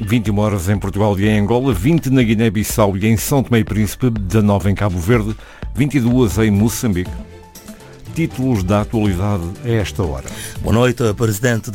21 horas em Portugal e em Angola, 20 na Guiné-Bissau e em São Tomé e Príncipe, 19 em Cabo Verde, 22 em Moçambique. Títulos da atualidade a esta hora. Boa noite, Presidente